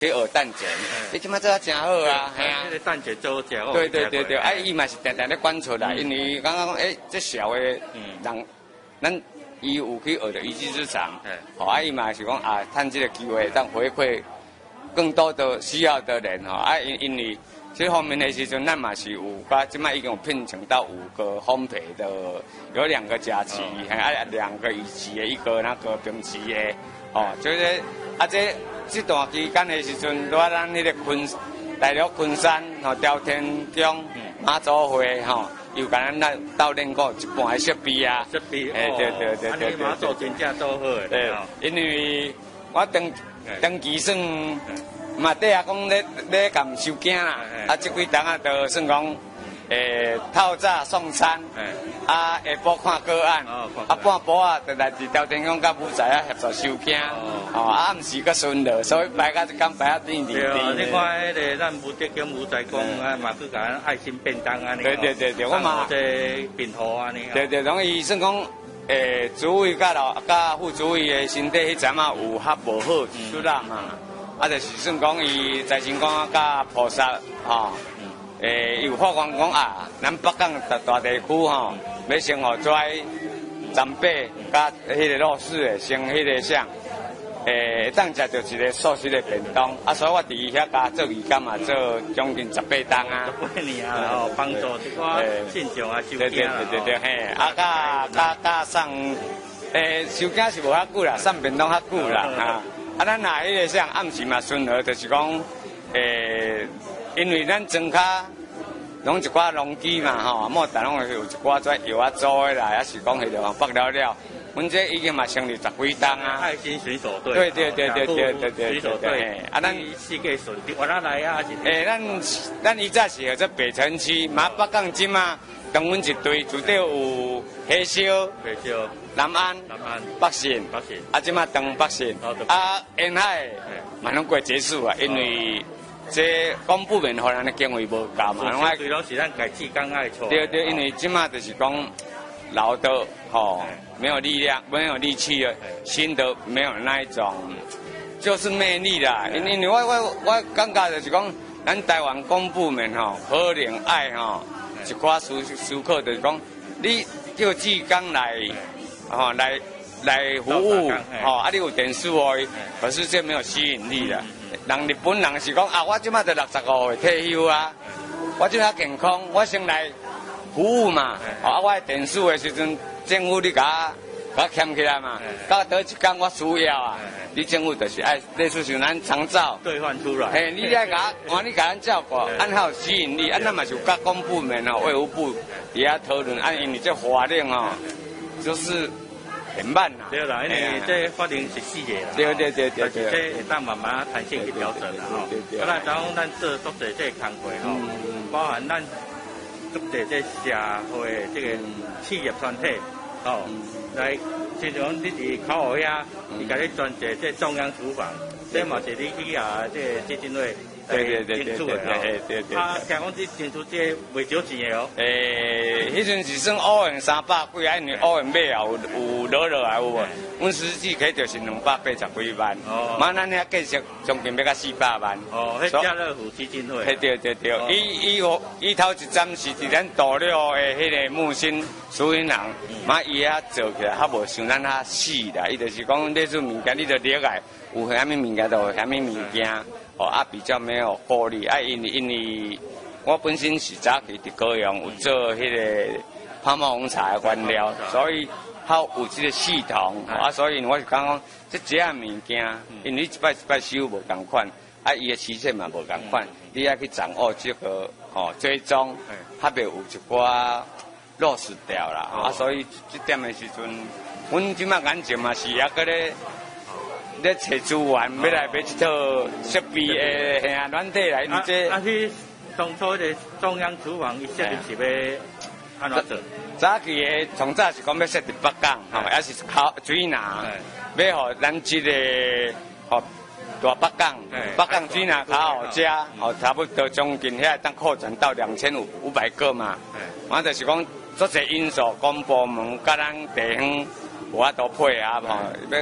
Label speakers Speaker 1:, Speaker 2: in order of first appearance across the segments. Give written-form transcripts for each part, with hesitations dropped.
Speaker 1: 去学蛋卷，你即摆做啊真好啊，系啊。
Speaker 2: 迄个蛋卷做好食哦。
Speaker 1: 对对对对，啊，伊嘛是定定咧管出来，因为感觉讲，这小的人，咱伊有去学着一技之长，吼，啊，伊嘛是讲啊，趁这个机会，当回馈更多的需要的人，吼，啊，因为这方面的时阵，咱嘛是有，即摆已经有聘请到5个烘焙的，有2个假期，还2个乙级的，1个那个丙级的，哦，就是啊这段期间的时阵，在咱迄个大陆昆山吼朝天宫妈祖会吼，又甲咱斗练过一半的设备啊，
Speaker 2: 设备，
Speaker 1: 对，
Speaker 2: 妈祖真正做好的，
Speaker 1: 对，因为我长期算。嘛，底下讲咧共收惊啦，啊，即几档啊，就算讲，透早送餐，啊，下晡看个案，啊，半晡啊，就来自朝天宫甲武仔啊协助收惊，哦，啊，毋是个顺路，所以摆到一工摆啊甜甜。
Speaker 2: 对啊，你看迄个咱武德宫武仔公啊，嘛去甲咱爱心便当安尼。
Speaker 1: 对，我嘛
Speaker 2: 这便号安尼。
Speaker 1: 对，拢伊算讲，主委甲副主委的身体迄阵啊有较无好，出啦嘛。啊，就是算讲伊财神公甲菩萨吼，有发愿讲啊，咱北港大地区吼，要先互跩长辈甲迄个弱势的先迄个啥，当食着一个素食的便当，啊，所以我伫遐甲做义工嘛，做将近18档啊。
Speaker 2: 18年啊，哦，帮助一寡信众啊收惊啦。
Speaker 1: 对，嘿，啊，甲送，收惊是无遐久啦，送便当遐久啦，啊。啊，咱若迄个像暗时嘛顺和，就是讲，因为咱庄卡拢一寡农机嘛吼，莫但拢有一寡跩药啊做的啦，还是讲迄个北了，阮这已经嘛成立10几档啊。
Speaker 2: 爱心水手队。对。水手队。啊，咱世界顺利，我哪来啊？
Speaker 1: 咱以前是号做北城区，马北港镇嘛，同阮一队，主队有黑烧。南安、北信，啊，即马东北信，啊，沿海嘛拢过结束啊，因为这公部门互咱的经费无够嘛，
Speaker 2: 对拢是咱家己刚爱错。
Speaker 1: 对，因为即马就是讲老的吼，没有力量，没有力气了，新的没有那一种，就是魅力啦。因为我感觉就是讲，咱台湾公部门吼，可能爱吼一寡思考就是讲，你叫志刚来。哦，来服务，哦，啊，你有点数哦，可是这没有吸引力的。人日本人是讲啊，我即马就65岁退休啊，我即马健康，我先来服务嘛。啊，我点数的时阵，政府你甲我欠起来嘛，到倒一天我需要啊，你政府就是爱类似像咱长照
Speaker 2: 兑换出来。
Speaker 1: 嘿，你来你甲咱照顾，按好吸引力，咱嘛是有甲公部门哦、卫福部底下讨论，因为这法令哦。就是很慢啦。
Speaker 2: 对啦，因为这法令是4个啦。
Speaker 1: 对。
Speaker 2: 但是这会当慢慢弹性去调整啦吼。啊，咱讲咱做足侪这工作吼，包含咱足侪这社会这个企业团体吼，来，亲像你伫考学遐，伊甲你专接这中央厨房，这嘛是你去啊这基金会。对。啊，听讲你进出这袂少钱的哦。
Speaker 1: 迄阵是算乌元300几啊，因为乌元买啊有落来有无？阮实际起就是280几万。哦。嘛，咱遐计值将近要到400万。
Speaker 2: 哦，迄家乐福基金会。
Speaker 1: 对。伊头一站是伫咱大陆的迄个木星苏银行，嘛伊遐做起来较无像咱遐死啦，伊就是讲类似物件，你着了解有虾米物件就有虾米物件。哦啊，比较没有获利啊，因为我本身是早期伫高雄有做迄个泡沫红茶的原料，所以较有这个系统啊，所以我是讲这几样物件，因为一摆收无共款，啊，伊的期限嘛无共款，你要去掌握这个追踪，还袂有一寡落实掉啦啊，所以这点的时阵，阮即马眼睛嘛是还搁咧。咧找资源，要来买一套设备的吓软体来，你这。
Speaker 2: 去当初的中央厨房，伊设立是要安怎做？
Speaker 1: 早期的从早是讲要设伫北港，吼，也是靠水南，要互咱这个大北港水南较好食，差不多将近遐当扩展到2500个嘛。我就是讲，足侪因素，公部门甲咱地方有法度配合，吼，要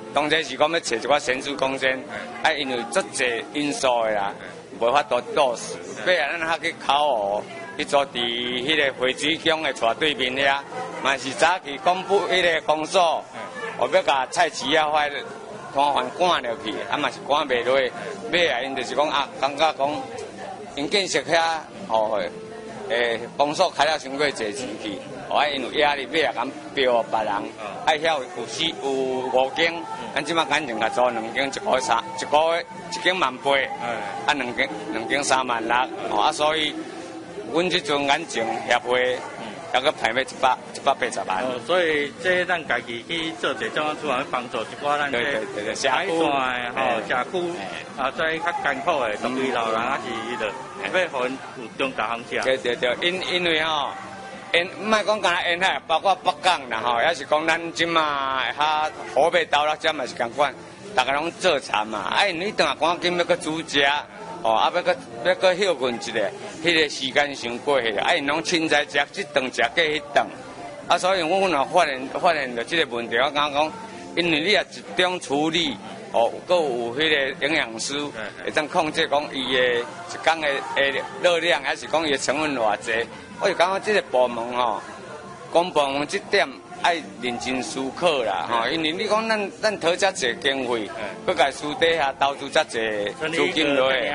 Speaker 1: 当初是讲要找一寡先进空间，因为足侪因素的啦，无法度落实。尾啊，咱还去考湖去做伫迄个惠水乡的厝对面遐，嘛是早起公布迄个公所，我要甲菜市啊摊贩赶落去，嘛是赶袂落。尾啊，因就是讲感觉讲因建设遐公所开了伤过侪钱去。因有压力，尾啊敢标别人，遐有5间，咱即马赶紧甲租2间，一间18000，2间36000，所以阮即阵眼前协会还阁排要180万。
Speaker 2: 所以这咱家己去做者怎样出来帮助一寡咱这海线的社区再较艰苦的独居老人还是迄个，要互因有中大方向。
Speaker 1: 对，因为毋莫讲干那沿海，包括北港啦也是讲咱即马较河北岛啦，这嘛是共款，大家拢做田嘛。你等下赶紧要搁煮食，要搁休困一下，迄个时间伤过去了。因拢凊彩食，即顿食过迄顿。所以阮也发现到即个问题，我感觉讲，因为你也集中处理，搁有迄个营养师会当控制讲伊的一天的热量，还是讲伊的成分偌济。我就感觉这个部门公部门这点爱认真思考啦，因为你讲咱讨遮济经费，佮家私底下投资遮济资金落去，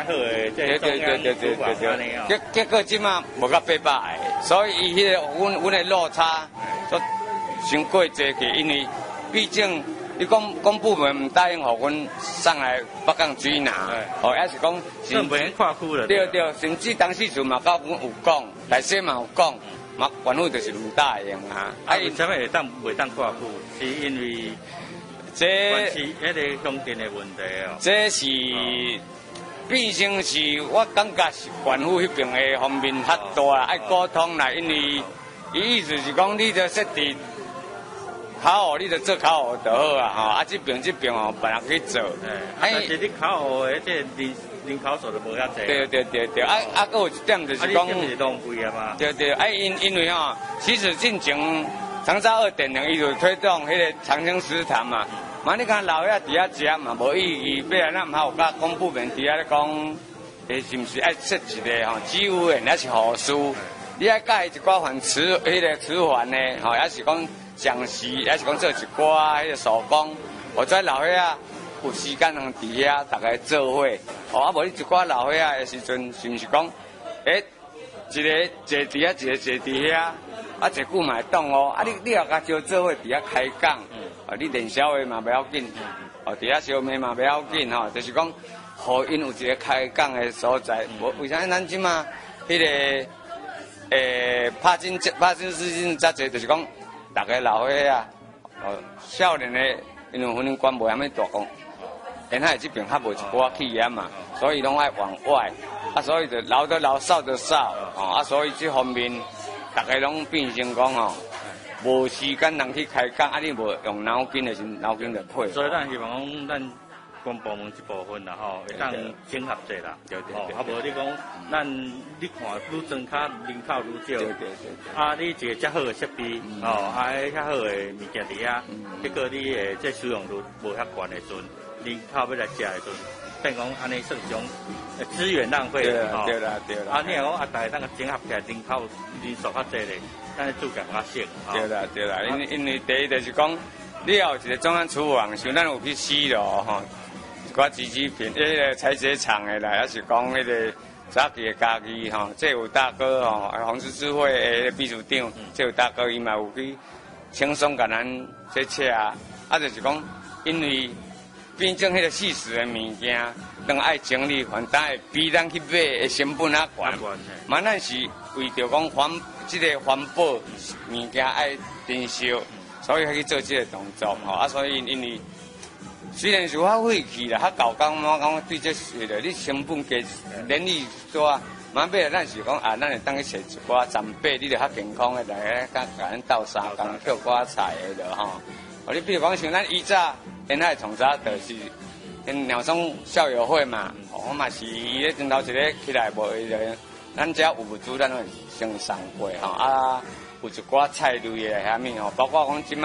Speaker 1: 对，结果即马无到800个，所以伊迄个阮的落差都伤过济去，因为毕竟你讲部门唔答应互阮送来北港水拿，也是讲
Speaker 2: 政府跨区了。
Speaker 1: 对，甚至当时阵嘛，甲阮有讲，大西嘛有讲，嘛县府就是唔答应啊。
Speaker 2: 为什么袂当跨区？是因为关系迄个乡镇的问题哦。
Speaker 1: 这是毕竟是我感觉是县府迄边的方面较大，爱沟通啦，因为伊意思是讲你着设置。考核你就做考核就好啊，这边别人去做。
Speaker 2: 但是你考核的这人口数就无遐济。
Speaker 1: 对，搁有一点就是讲，
Speaker 2: 是浪费啊嘛。
Speaker 1: 对，因为其实进前长沙2.0伊就推动迄个长青食堂嘛，你看老遐伫遐食嘛无意义，尾来咱还有甲公部门伫遐咧讲，是毋是爱设一个机务员还是护士，你爱教伊一寡迄个迟缓呢，也是讲。讲时还是讲做一寡迄个手工，或者老岁仔有时间通伫遐大家做伙，无你一寡老岁仔的时阵，是毋是讲，一个坐伫遐，一个坐伫遐，坐久嘛会懂你也甲招做伙伫遐开讲，你练小话嘛不要紧，伫遐烧麦嘛不要紧就是讲，互因有一个开讲的所在。为啥咱即马迄个拍金事情遮济，就是讲。大家老岁仔少年的因为婚姻观无遐么大讲，沿海这边较无一寡企业嘛，所以拢爱往外，所以就老的老少的少，所以这方面大家拢变成讲无时间人去开讲，你无用脑筋的是脑筋就配。
Speaker 2: 所以咱希望讲咱公部门一部分啦会当整合者啦，
Speaker 1: 对，
Speaker 2: 无你讲咱你看愈增加人口愈少，对，你一个遮好的设备，遐好的物件伫遐，结果你的这使用率无遐悬的时阵，人口要来食的时阵，等讲安尼算一种资源浪费啦，
Speaker 1: 对啦。
Speaker 2: 你若讲大家当个整合起来人口人数较济咧，咱做更较省。
Speaker 1: 对啦，因为第一就是讲，你要有一个中央厨房，像咱有去西咯寡纸品，迄个采chế厂的啦，还是讲迄个早期的家己这有大哥黄石智慧的秘书长，这有大哥伊嘛有去轻松甲咱这车就是讲，因为变成迄个细时的物件，当爱整理还当会比咱去买的成本悬，嘛咱是为着讲这个环保物件爱珍惜，所以去做这个动作所以因为。虽然是较费气啦，较搞工，我讲对这事的，你成本加人力多，嘛尾来咱是讲咱会当去找一寡长辈，你就较健康的来甲咱斗相共捡寡菜的你比如讲像咱以早，沿海从早就是因鸟松校友会嘛，我嘛是伊咧顶头一个起来无伊就，咱遮有物资咱会先送过有一寡菜类的遐物包括讲即马。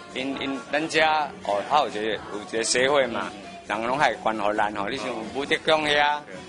Speaker 1: 咱遮哦，还有一个社会嘛，人拢还关乎咱吼，你像武德宫遐。